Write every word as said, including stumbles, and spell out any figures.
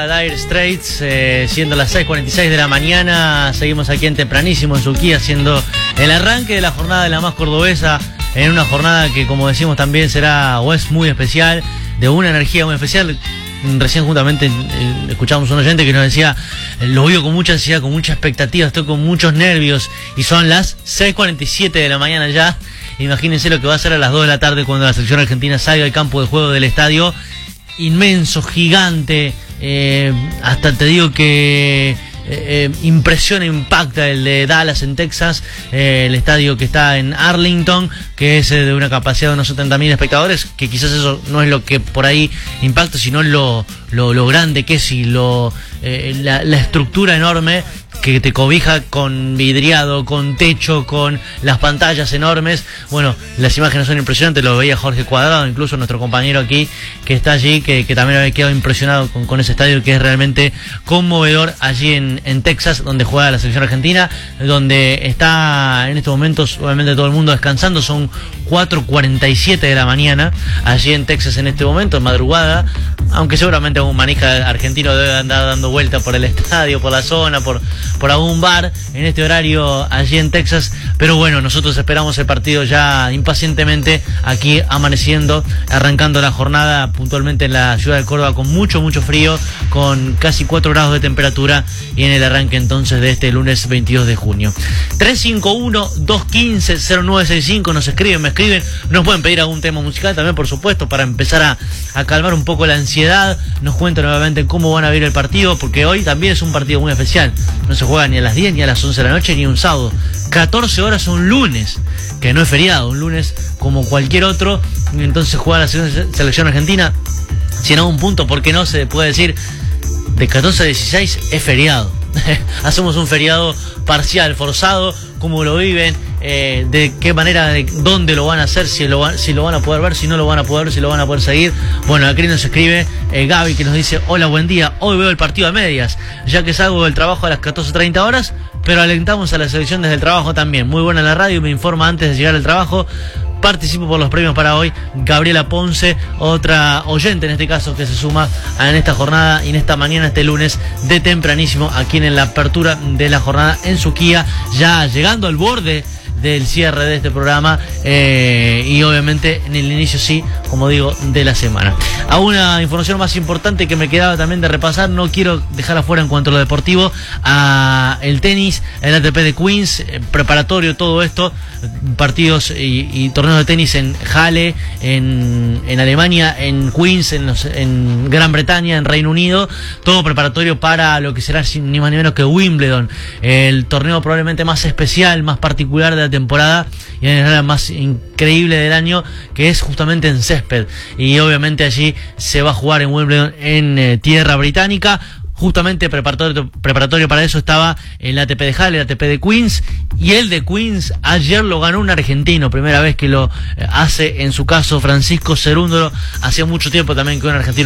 era Dire Straits, eh, siendo las seis cuarenta y seis de la mañana. Seguimos aquí en Tempranísimo en Suquía, haciendo el arranque de la jornada de la más cordobesa, en una jornada que, como decimos, también será o es muy especial, de una energía muy especial. Recién justamente eh, escuchamos a un oyente que nos decía: lo vivo con mucha ansiedad, con mucha expectativa, estoy con muchos nervios, y son las seis cuarenta y siete de la mañana ya. Imagínense lo que va a ser a las dos de la tarde cuando la selección argentina salga al campo de juego del estadio inmenso, gigante, eh, hasta te digo que eh, impresiona, impacta, el de Dallas en Texas, eh, el estadio que está en Arlington, que es eh, de una capacidad de unos setenta mil espectadores, que quizás eso no es lo que por ahí impacta, sino lo, lo, lo grande que es y lo, eh, la, la estructura enorme que te cobija, con vidriado, con techo, con las pantallas enormes. Bueno, las imágenes son impresionantes, lo veía Jorge Cuadrado, incluso nuestro compañero aquí que está allí, que, que también había quedado impresionado con, con ese estadio, que es realmente conmovedor, allí en, en Texas, donde juega la selección argentina, donde está en estos momentos obviamente todo el mundo descansando. Son cuatro cuarenta y siete de la mañana allí en Texas en este momento, en madrugada, aunque seguramente algún manija argentino debe andar dando vuelta por el estadio, por la zona, por por algún bar en este horario allí en Texas. Pero bueno, nosotros esperamos el partido ya impacientemente, aquí amaneciendo, arrancando la jornada puntualmente en la ciudad de Córdoba, con mucho, mucho frío, con casi cuatro grados de temperatura, y en el arranque entonces de este lunes veintidós de junio. tres cinco uno, dos uno cinco, cero nueve seis cinco, nos escriben, me escriben, nos pueden pedir algún tema musical también, por supuesto, para empezar a, a calmar un poco la ansiedad. Nos cuentan nuevamente cómo van a ver el partido, porque hoy también es un partido muy especial. No se juega ni a las diez, ni a las once de la noche, ni un sábado. catorce horas un lunes, que no es feriado, un lunes como cualquier otro. Entonces juega la selección argentina. Si en algún punto, porque no se puede decir de catorce a dieciséis es feriado. Hacemos un feriado parcial, forzado, cómo lo viven, eh, de qué manera, de dónde lo van a hacer, si lo, van, si lo van a poder ver, si no lo van a poder ver, si lo van a poder seguir. Bueno, aquí nos escribe eh, Gaby, que nos dice: hola, buen día, hoy veo el partido a medias, ya que salgo del trabajo a las catorce treinta horas, pero alentamos a la selección desde el trabajo también. Muy buena la radio, me informa antes de llegar al trabajo. Participo por los premios para hoy. Gabriela Ponce, otra oyente en este caso, que se suma en esta jornada y en esta mañana, este lunes de Tempranísimo, aquí en la apertura de la jornada en Suquía, ya llegando al borde del cierre de este programa, eh, y obviamente en el inicio, sí, como digo, de la semana. A una información más importante que me quedaba también de repasar, no quiero dejar afuera en cuanto a lo deportivo, a el tenis, el A T P de Queens, eh, preparatorio, todo esto, partidos y, y torneos de tenis en Halle, en, en Alemania, en Queens, en, los, en Gran Bretaña, en Reino Unido, todo preparatorio para lo que será ni más ni menos que Wimbledon, el torneo probablemente más especial, más particular de la temporada y en general más increíble del año, que es justamente en césped, y obviamente allí se va a jugar en Wimbledon, en eh, tierra británica. Justamente preparatorio, preparatorio para eso estaba el A T P de Halle, el A T P de Queens, y el de Queens ayer lo ganó un argentino, primera vez que lo hace en su caso Francisco Cerúndolo. Hacía mucho tiempo también que un argentino